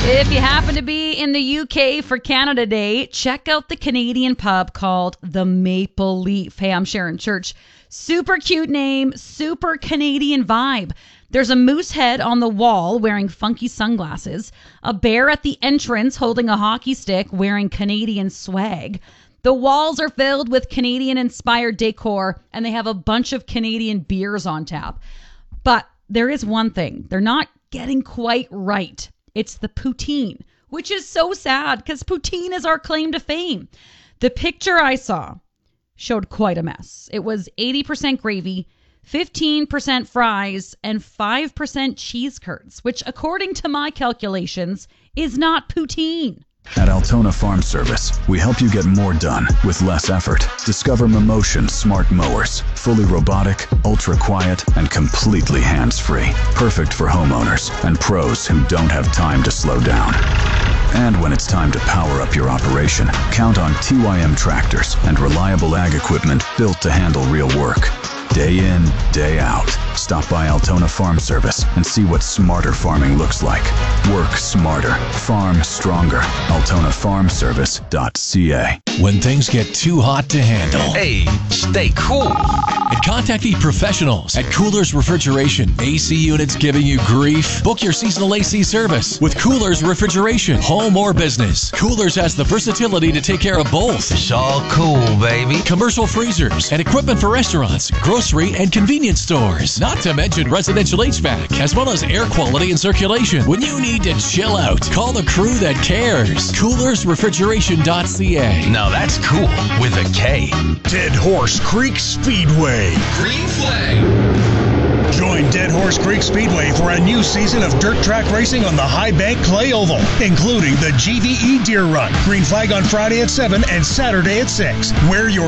If you happen to be in the UK for Canada Day, check out the Canadian pub called the Maple Leaf. Hey, I'm Sharon Church. Super cute name, super Canadian vibe. There's a moose head on the wall wearing funky sunglasses, a bear at the entrance holding a hockey stick wearing Canadian swag. The walls are filled with Canadian-inspired decor, and they have a bunch of Canadian beers on tap. But there is one thing they're not getting quite right. It's the poutine, which is so sad because poutine is our claim to fame. The picture I saw showed quite a mess. It was 80% gravy, 15% fries, and 5% cheese curds, which according to my calculations is not poutine. At Altona Farm Service, we help you get more done with less effort. Discover Mimotion smart mowers. Fully robotic, ultra quiet, and completely hands-free. Perfect for homeowners and pros who don't have time to slow down. And when it's time to power up your operation, count on TYM tractors and reliable ag equipment built to handle real work. Day in, day out. Stop by Altona Farm Service and see what smarter farming looks like. Work smarter. Farm stronger. AltonaFarmService.ca. When things get too hot to handle. Hey, stay cool. And contact the professionals at Coolers Refrigeration. AC units giving you grief? Book your seasonal AC service with Coolers Refrigeration. Home or business, Coolers has the versatility to take care of both. It's all cool, baby. Commercial freezers and equipment for restaurants, grocery, and convenience stores. Not to mention residential HVAC, as well as air quality and circulation. When you need to chill out, call the crew that cares. CoolersRefrigeration.ca. Now that's cool with a K. Dead Horse Creek Speedway. Green flag. Join Dead Horse Creek Speedway for a new season of dirt track racing on the High Bank Clay Oval, including the GVE Deer Run. Green flag on Friday at 7 and Saturday at 6. Wear your